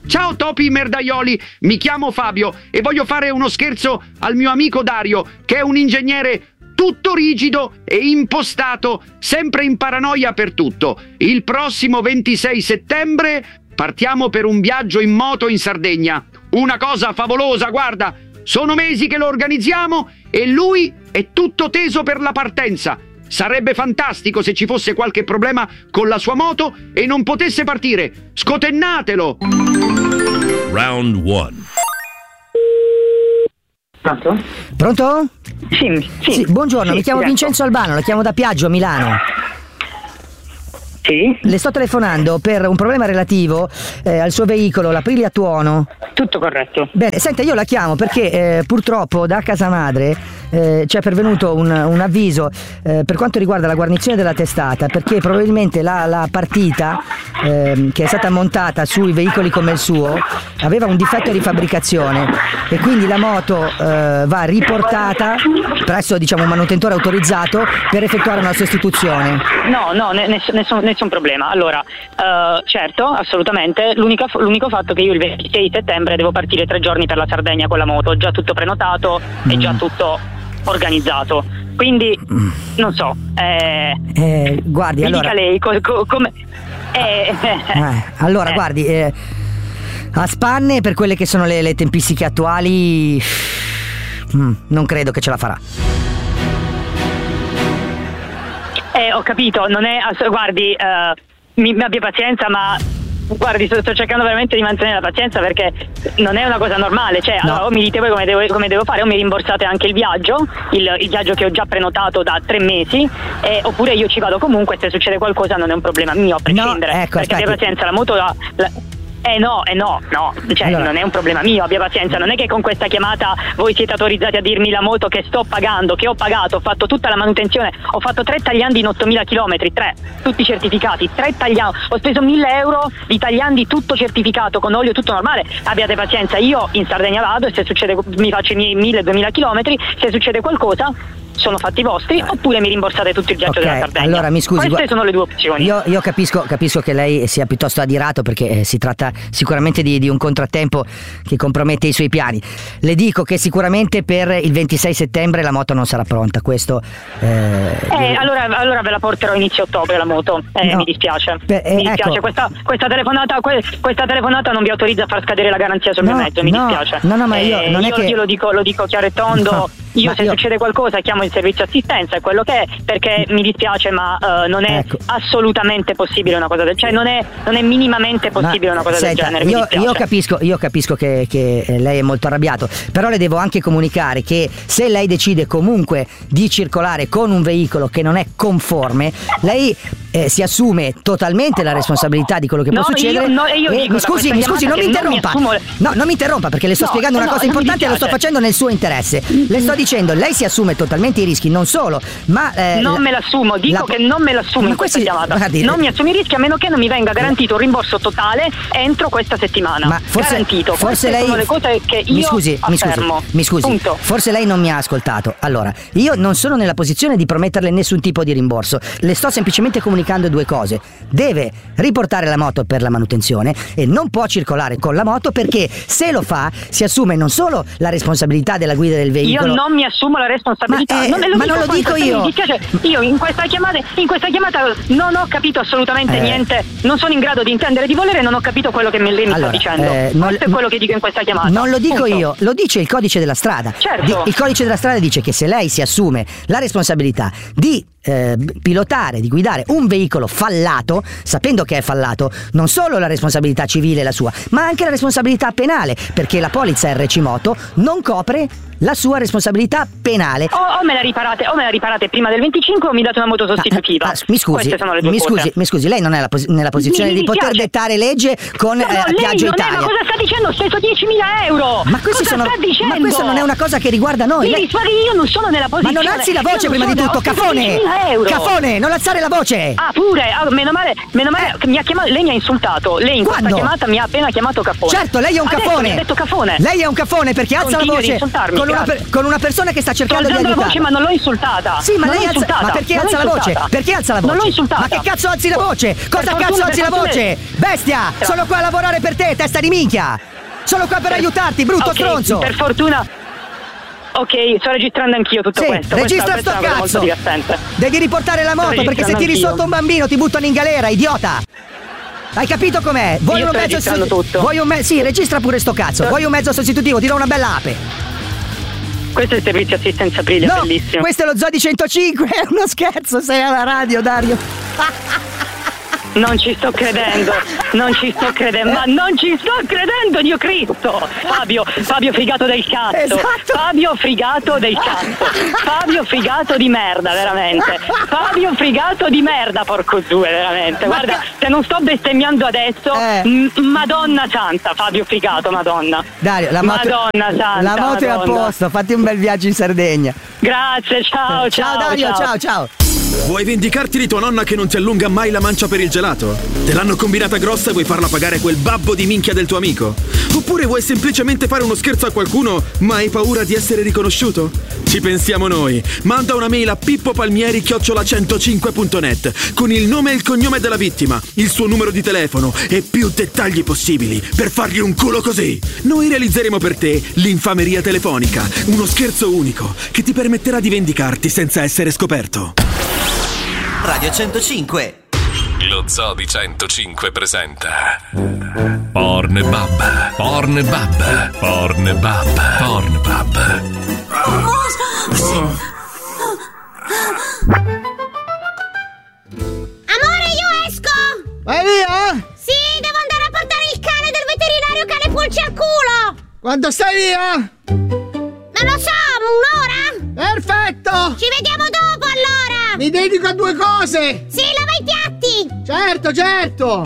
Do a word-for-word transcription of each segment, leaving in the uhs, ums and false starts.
Ciao topi merdaioli, mi chiamo Fabio e voglio fare uno scherzo al mio amico Dario, che è un ingegnere tutto rigido e impostato, sempre in paranoia per tutto. Il prossimo ventisei settembre partiamo per un viaggio in moto in Sardegna. Una cosa favolosa, guarda, sono mesi che lo organizziamo e lui è tutto teso per la partenza. Sarebbe fantastico se ci fosse qualche problema con la sua moto e non potesse partire. Scotennatelo! Round one. Pronto? Pronto? Sì, sì. Sì, buongiorno, sì, mi chiamo certo. Vincenzo Albano, la chiamo da Piaggio, Milano. Sì? Le sto telefonando per un problema relativo eh, al suo veicolo, l'Aprilia Tuono. Tutto corretto. Bene, senta, io la chiamo perché eh, purtroppo da casa madre eh, ci è pervenuto un, un avviso eh, per quanto riguarda la guarnizione della testata, perché probabilmente la, la partita eh, che è stata montata sui veicoli come il suo aveva un difetto di fabbricazione e quindi la moto eh, va riportata presso, diciamo, un manutentore autorizzato per effettuare una sostituzione. No, no, ne- ness- nessun, nessun problema. Allora, eh, certo, assolutamente. L'unica, l'unico fatto che io il ventisei settembre devo partire tre giorni per la Sardegna con la moto, già tutto prenotato mm. e già tutto organizzato. Quindi, mm. non so. Eh, eh, guardi, mi allora. dica lei co- co- come. Eh, eh, allora, eh. guardi, eh, a spanne per quelle che sono le, le tempistiche attuali, mm, non credo che ce la farà. Eh, ho capito, non è. Ass- guardi, eh, mi, mi abbia pazienza, ma. Guardi, sto, sto cercando veramente di mantenere la pazienza perché non è una cosa normale, cioè no. allora o mi dite voi come devo, come devo fare, o mi rimborsate anche il viaggio, il, il viaggio che ho già prenotato da tre mesi, eh, oppure io ci vado comunque, se succede qualcosa non è un problema mio a prescindere, no, ecco, perché aspetti. abbia pazienza, la moto la, la, Eh no, eh no, no, cioè allora. non è un problema mio, abbia pazienza, non è che con questa chiamata voi siete autorizzati a dirmi la moto che sto pagando, che ho pagato, ho fatto tutta la manutenzione, ho fatto tre tagliandi in ottomila chilometri, tre, tutti certificati, tre tagliandi, ho speso mille euro di tagliandi tutto certificato, con olio tutto normale, abbiate pazienza, io in Sardegna vado e se succede, mi faccio i miei mille duemila chilometri, se succede qualcosa sono fatti vostri, oppure mi rimborsate tutto il viaggio okay, della Sardegna. Allora mi scusi, queste gu- sono le due opzioni. Io, io capisco, capisco che lei sia piuttosto adirato perché eh, si tratta sicuramente di, di un contrattempo che compromette i suoi piani. Le dico che sicuramente per il ventisei settembre la moto non sarà pronta. Questo eh, eh, allora, allora ve la porterò inizio ottobre la moto. Eh, no, mi dispiace. per, eh, mi dispiace. ecco. Questa, questa, telefonata, que, questa telefonata non vi autorizza a far scadere la garanzia sul No, mio mezzo. Mi no, dispiace. no, no, ma io eh, non è io, che- io lo dico, lo dico chiaro e tondo. No, io ma se io- succede qualcosa chiamo il servizio assistenza, è quello che è, perché mi dispiace, ma uh, non è Ecco. assolutamente possibile una cosa del genere. Cioè non è, non è minimamente possibile Ma, una cosa senta, del genere. Mi io, dispiace. io capisco, io capisco che, che lei è molto arrabbiato, però le devo anche comunicare che se lei decide comunque di circolare con un veicolo che non è conforme, lei eh, si assume totalmente la responsabilità di quello che No, può succedere. io- no, io E dico mi da scusi, questa mi scusi, non mi chiamata che non mi interrompa. assumo- No, non mi interrompa perché le sto No, spiegando una no, cosa non mi importante e lo sto dispiace. facendo nel suo interesse. Le sto dicendo, lei si assume totalmente i rischi, non solo, ma eh, non la- me l'assumo, dico la- che non me l'assumo Ma in questa questi- chiamata. guardi, non mi assumo i rischi a meno che non mi venga garantito un rimborso totale entro questa settimana. Ma forse, garantito. forse Queste lei sono le cose che io mi scusi, mi scusi, affermo. mi scusi. Punto. Forse lei non mi ha ascoltato. Allora, io non sono nella posizione di prometterle nessun tipo di rimborso. Le sto semplicemente comunicando due cose. Deve riportare la moto per la manutenzione e non può circolare con la moto perché se lo fa si assume non solo la responsabilità della guida del veicolo. Io non mi assumo la responsabilità. Ma, eh, non me lo ma dico non lo questo, dico io. Mi dispiace. Io in questa chiamata, in questa chiamata non ho capito assolutamente Eh. niente. Non sono in grado di intendere di volere e non ho capito quello che mi- lei mi Allora, sta dicendo. eh, non- Questo è quello che dico in questa chiamata. Non lo dico Punto. io, lo dice il codice della strada. Certo. Di- il codice della strada dice che se lei si assume la responsabilità di eh, pilotare, di guidare un veicolo fallato, sapendo che è fallato, non solo la responsabilità civile è la sua, ma anche la responsabilità penale, perché la polizza R C Moto non copre la sua responsabilità penale. O, o me la riparate, o me la riparate prima del venticinque o mi date una moto sostitutiva. Ah, ah, mi scusi, Queste sono le due mi cose. scusi, mi scusi, lei non è la pos- nella posizione Mi di poter dispiace. dettare legge con No, eh, no, lei Piaggio non Italia. è, ma cosa sta dicendo? Ho speso diecimila euro. Ma questi cosa sono sta dicendo? Ma questo non è una cosa che riguarda noi. Mi Lei- rispondi, io non sono nella Ma posizione. non alzi la io voce non prima di sono- tutto, ho speso cafone! diecimila euro. Cafone, non alzare la voce! Ah, pure, ah, meno male, meno male che mi ha chiamato, lei mi ha insultato. Lei in Quando? questa chiamata mi ha appena chiamato cafone. Certo, lei è un Adesso cafone. mi ha detto cafone. Lei è un cafone perché alza Continui la ad voce insultarmi. con con una, per, con una persona che sta cercando di aiutare. la voce, ma non l'ho insultata. Sì, ma non lei alza, insultata. ma perché non alza la voce? insultata. Perché alza la voce? Non l'ho insultata. Ma che cazzo alzi la voce? Cosa Per cazzo fortuna, alzi per la fortuna. voce? Bestia, sono qua a lavorare per te, testa di minchia. Sono qua per aiutarti, brutto okay, stronzo. Per fortuna. Ok, sto registrando anch'io tutto sì, questo. registra questa, sto questa è una cosa cazzo. molto divertente. Devi riportare la moto, perché se tiri anch'io. sotto un bambino ti buttano in galera, idiota. Hai capito com'è? Vuoi Io un sto mezzo registrando tutto. Vuoi un me- sì, registra pure sto cazzo. Vuoi un mezzo sostitutivo? Ti do una bella ape. Questo è il servizio assistenza Aprilia, No, bellissimo. questo è lo Zodi centocinque, è uno scherzo, sei alla radio, Dario. Non ci sto credendo, non ci sto credendo, ma non ci sto credendo, Dio Cristo! Fabio, Fabio Frigato del cazzo! Esatto. Fabio Frigato del cazzo! Fabio Frigato di merda, veramente! Fabio Frigato di merda, porco due, veramente! Guarda, se non sto bestemmiando adesso, Eh. m- Madonna Santa, Fabio Frigato, Madonna! Dario, la moto, Madonna Santa! la moto è a Madonna. posto, fatti un bel viaggio in Sardegna. Grazie, ciao, ciao! Ciao Dario, ciao, ciao. Vuoi vendicarti di tua nonna che non ti allunga mai la mancia per il gelato? Te l'hanno combinata grossa e vuoi farla pagare quel babbo di minchia del tuo amico? Oppure vuoi semplicemente fare uno scherzo a qualcuno ma hai paura di essere riconosciuto? Ci pensiamo noi. Manda una mail a pippopalmieri chiocciola centocinque punto net con il nome e il cognome della vittima, il suo numero di telefono e più dettagli possibili per fargli un culo così. Noi realizzeremo per te l'infameria telefonica, uno scherzo unico che ti permetterà di vendicarti senza essere scoperto. Radio centocinque. Lo Zodi centocinque presenta Pornbub, Pornbub, Pornbub, Pornbub. Amore, io esco! Vai via? Sì, devo andare a portare il cane del veterinario cane pulce al culo! Quanto stai via? Non lo so, un'ora? Perfetto! Ci vediamo dopo allora! Mi dedico a due cose! Sì, lava i piatti! Certo, certo!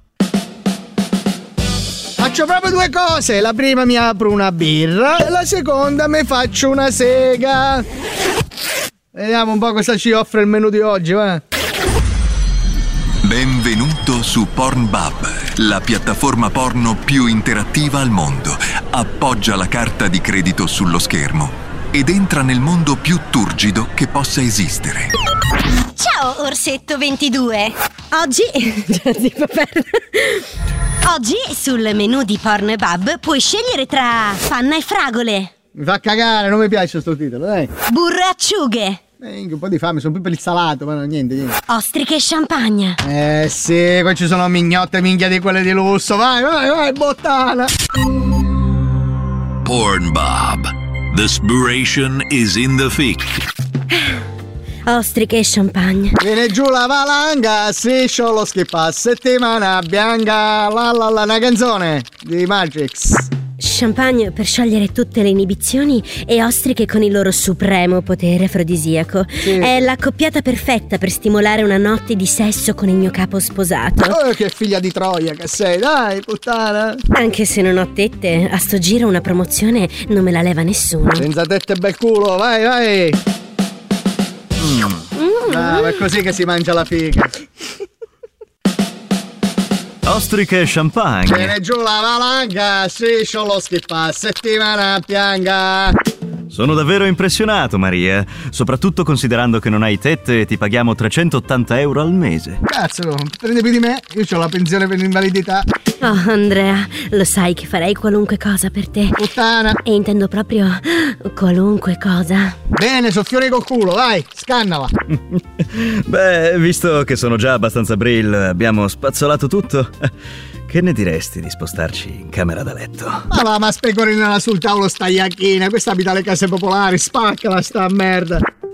Faccio proprio due cose. La prima mi apro una birra e la seconda mi faccio una sega. Vediamo un po' cosa ci offre il menù di oggi, va? Benvenuto su Pornbub, la piattaforma porno più interattiva al mondo. Appoggia la carta di credito sullo schermo ed entra nel mondo più turgido che possa esistere. Ciao, Orsetto ventidue! Oggi... Oggi sul menù di Pornbub puoi scegliere tra panna e fragole, Mi fa cagare, non mi piace sto titolo, dai. burro e acciughe, Eh, un po' di fame, sono più per il salato, ma no, niente, niente. ostriche e champagne. Eh sì, qua ci sono mignotte minchia di quelle di lusso. Vai, vai, vai, bottana. Pornbub. The spiration is in the thick. Ostriche e champagne. Viene giù la valanga, striscio lo schippa, settimana bianca, la la la, una canzone di Magix. Champagne per sciogliere tutte le inibizioni e ostriche con il loro supremo potere afrodisiaco. Sì. È l'accoppiata perfetta per stimolare una notte di sesso con il mio capo sposato. Oh, che figlia di Troia che sei, dai, puttana. Anche se non ho tette, a sto giro una promozione non me la leva nessuno. Senza tette e bel culo, vai, vai. Mm. Brava, è così che si mangia la figa. Ostriche e champagne. Viene giù la valanga, striscio lo schippa, settimana pianga. Sono davvero impressionato, Maria. Soprattutto considerando che non hai tette e ti paghiamo trecentottanta euro al mese. Cazzo, prendi più di me, io ho la pensione per l'invalidità. Oh, Andrea, lo sai che farei qualunque cosa per te. Puttana. E intendo proprio qualunque cosa. Bene, soffione col culo, vai, scannala. Beh, visto che sono già abbastanza brill, abbiamo spazzolato tutto. Che ne diresti di spostarci in camera da letto? Ma va, ma specorinala sul tavolo sta iacchina, questa abita alle case popolari, spaccala sta merda.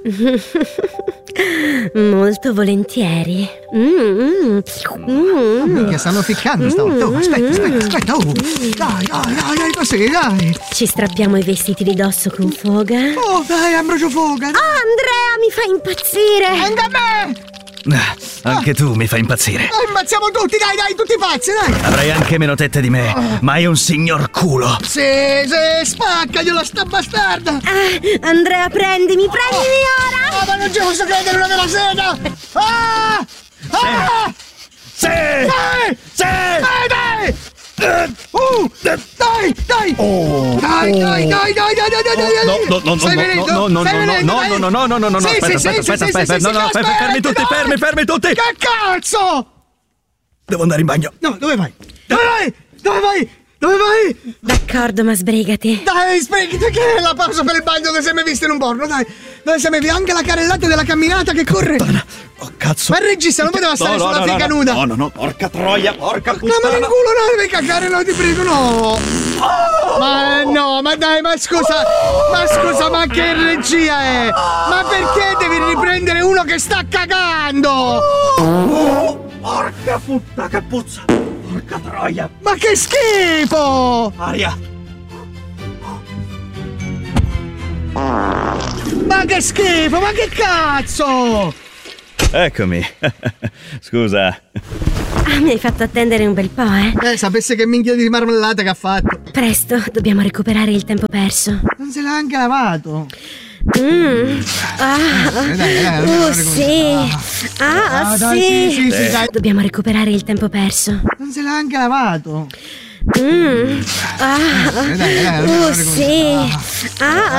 Molto volentieri. Mm, mm, mm. Minchia, stanno ficcando stavolta. Oh, aspetta, aspetta, aspetta. Oh. Dai, dai, dai, dai, così, dai. Ci strappiamo i vestiti di dosso con foga. Oh, dai, ambrocio foga. Oh, Andrea, mi fa impazzire. Anche a me. Ah, anche tu mi fai impazzire. Oh, ammazziamo tutti, dai, dai, tutti pazzi, dai. Avrai anche meno tette di me, ma hai un signor culo. Sì, sì, spaccaglielo sta bastarda. Ah, Andrea, prendimi, prendimi ora. Oh, ma non ci posso credere, una vera sega. Ah! Ah! Sì! Dai! Sì! Dai, dai! Uh, dai, Dai, dai! Oh, dai, oh. dai, dai, dai, dai, dai, dai, dai, No, no, no, no, Stai no, venendo? no, no, Stai no, venendo? no, Dai. no, no, no, no, no, no, Sì, aspetta, sì, aspetta, sì, aspetta, sì, aspetta, sì, no, sì, no, sì, fermi, fermi tutti, aspetta, fermi, fermi tutti! Che cazzo? Devo andare in bagno. No, dove vai? Dove vai? Dove vai? Dove vai? D'accordo, ma sbrigati. Dai, sbrigati, che è la pausa per il bagno dove sei mai visto in un porno, dai. Dove sei mai visto anche la carrellata della camminata che corre. Oh, cazzo. Ma il regista non poteva stare No, no, sulla no, figa no, nuda. No, no, no, porca troia, porca No, puttana. ma nel culo no, devi cagare, no, ti prego, no. Ma no, ma dai, ma scusa, ma scusa, ma che regia è? Ma perché devi riprendere uno che sta cagando? Oh, porca puttana, che puzza. Porca troia. Ma che schifo! Aria. Ma che schifo, ma che cazzo! Eccomi. Scusa. Ah, mi hai fatto attendere un bel po', eh? Eh, sapesse che minchia di marmellata che ha fatto. Presto, dobbiamo recuperare il tempo perso. Non se l'ha anche lavato. Mm. Ah, dai, dai, dai, uh, dai, sì. Ah, Ah, dai, sì. sì, sì, sì, dai. Dobbiamo recuperare il tempo perso. Non se l'ha anche lavato. Mm. Ah, dai, dai, dai, uh, dai, sì. Ah,